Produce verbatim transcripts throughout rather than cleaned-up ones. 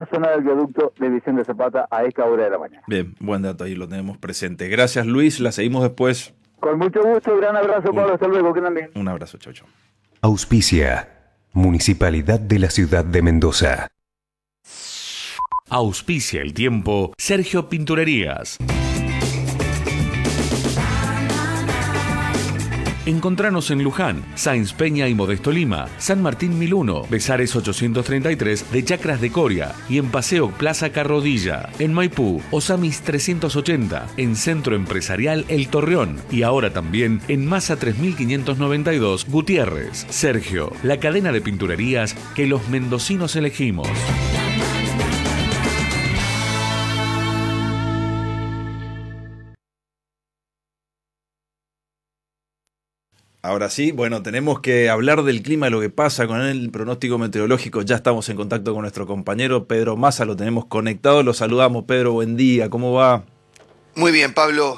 zona del viaducto de Vicente Zapata a esta hora de la mañana. Bien, buen dato, ahí lo tenemos presente. Gracias, Luis, la seguimos después. Con mucho gusto, gran abrazo, Pablo, hasta luego, que también. Un abrazo, chau, chau. Auspicia, Municipalidad de la Ciudad de Mendoza. Auspicia el tiempo, Sergio Pinturerías. Encontranos en Luján, Sáenz Peña y Modesto Lima, San Martín mil uno, Besares ochocientos treinta y tres de Chacras de Coria y en Paseo Plaza Carrodilla, en Maipú, Osamis trescientos ochenta, en Centro Empresarial El Torreón y ahora también en Masa tres mil quinientos noventa y dos Gutiérrez. Sergio, la cadena de pinturerías que los mendocinos elegimos. Ahora sí, bueno, tenemos que hablar del clima, de lo que pasa con el pronóstico meteorológico. Ya estamos en contacto con nuestro compañero Pedro Massa, lo tenemos conectado, lo saludamos. Pedro, buen día, ¿cómo va? Muy bien, Pablo,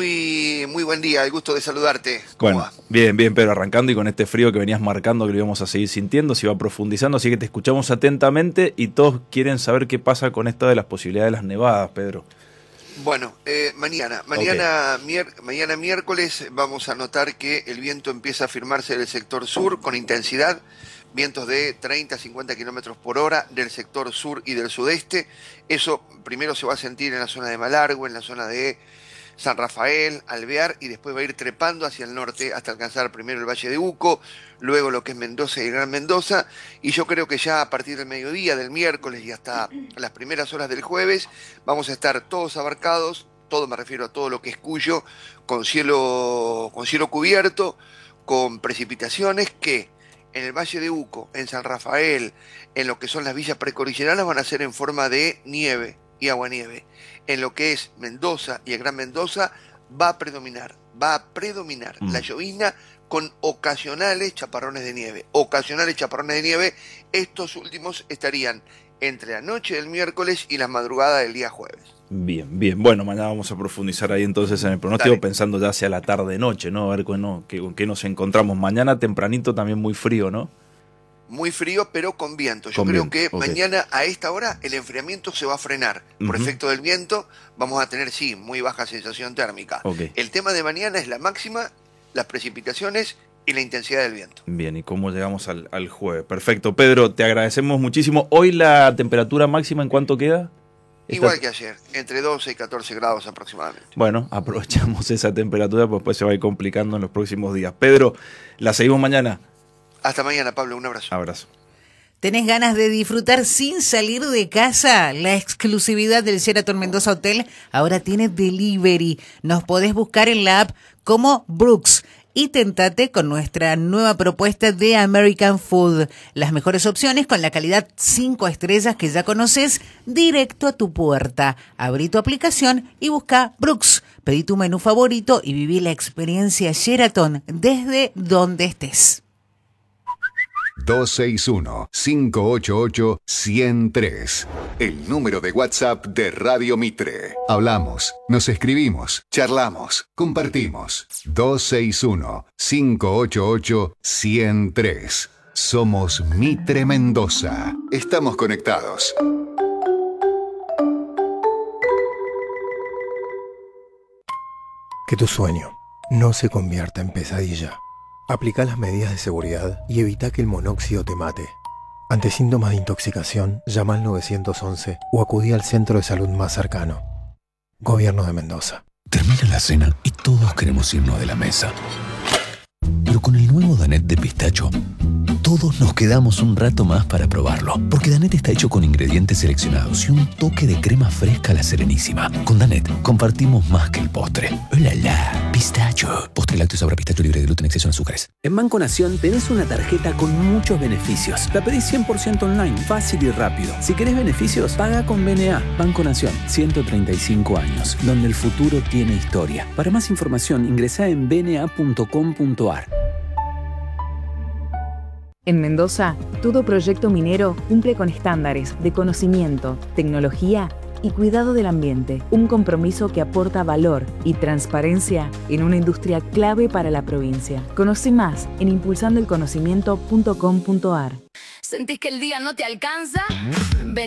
muy muy buen día, el gusto de saludarte. ¿Cómo bueno, va? Bien, bien, Pedro, arrancando y con este frío que venías marcando que lo íbamos a seguir sintiendo, se va profundizando, así que te escuchamos atentamente y todos quieren saber qué pasa con esto de las posibilidades de las nevadas, Pedro. Bueno, eh, mañana, mañana, okay. mier, mañana miércoles vamos a notar que el viento empieza a firmarse del sector sur con intensidad, vientos de treinta a cincuenta kilómetros por hora del sector sur y del sudeste. Eso primero se va a sentir en la zona de Malargüe, en la zona de San Rafael, Alvear, y después va a ir trepando hacia el norte hasta alcanzar primero el Valle de Uco, luego lo que es Mendoza y el Gran Mendoza, y yo creo que ya a partir del mediodía del miércoles y hasta las primeras horas del jueves vamos a estar todos abarcados, todo me refiero a todo lo que es Cuyo, con cielo, con cielo cubierto, con precipitaciones que en el Valle de Uco, en San Rafael, en lo que son las villas precordilleranas van a ser en forma de nieve y aguanieve. En lo que es Mendoza y el Gran Mendoza va a predominar, va a predominar mm. la llovizna con ocasionales chaparrones de nieve. Ocasionales chaparrones de nieve, estos últimos estarían entre la noche del miércoles y la madrugada del día jueves. Bien, bien. Bueno, mañana vamos a profundizar ahí entonces en el pronóstico, Dale. pensando ya hacia la tarde-noche, ¿no? A ver con, no, qué, con qué nos encontramos. Mañana tempranito también muy frío, ¿no? Muy frío, pero con viento. Yo con creo viento. que okay. mañana a esta hora el enfriamiento se va a frenar. Por uh-huh. efecto del viento vamos a tener, sí, muy baja sensación térmica. Okay. El tema de mañana es la máxima, las precipitaciones y la intensidad del viento. Bien, ¿y cómo llegamos al, al jueves? Perfecto. Pedro, te agradecemos muchísimo. ¿Hoy la temperatura máxima en cuánto queda? Igual Está... que ayer, entre doce y catorce grados aproximadamente. Bueno, aprovechamos esa temperatura, pues después se va a ir complicando en los próximos días. Pedro, la seguimos mañana. Hasta mañana, Pablo, un abrazo. Abrazo. ¿Tenés ganas de disfrutar sin salir de casa? La exclusividad del Sheraton Mendoza Hotel ahora tiene delivery. Nos podés buscar en la app como Brooks y tentate con nuestra nueva propuesta de American Food. Las mejores opciones con la calidad cinco estrellas que ya conoces directo a tu puerta. Abrí tu aplicación y busca Brooks. Pedí tu menú favorito y viví la experiencia Sheraton desde donde estés. dos seis uno, cinco ocho ocho, uno cero tres. El número de WhatsApp de Radio Mitre. Hablamos, nos escribimos, charlamos, compartimos. dos seis uno, cinco ocho ocho, uno cero tres. Somos Mitre Mendoza. Estamos conectados. Que tu sueño no se convierta en pesadilla. Aplica las medidas de seguridad y evita que el monóxido te mate. Ante síntomas de intoxicación, llama al nueve once o acudí al centro de salud más cercano. Gobierno de Mendoza. Termina la cena y todos queremos irnos de la mesa. Pero con el nuevo Danet de pistacho, todos nos quedamos un rato más para probarlo. Porque Danet está hecho con ingredientes seleccionados y un toque de crema fresca a la Serenísima. Con Danet compartimos más que el postre. ¡Hola, la! Pistacho. Postre lácteo sabor a pistacho libre de gluten, exceso en azúcares. En Banco Nación tenés una tarjeta con muchos beneficios. La pedís cien por ciento online, fácil y rápido. Si querés beneficios, paga con B N A. Banco Nación, ciento treinta y cinco años, donde el futuro tiene historia. Para más información, ingresá en b n a punto com punto a r. En Mendoza, todo proyecto minero cumple con estándares de conocimiento, tecnología y cuidado del ambiente. Un compromiso que aporta valor y transparencia en una industria clave para la provincia. Conoce más en impulsando el conocimiento punto com punto a r. ¿Sentís que el día no te alcanza? Ven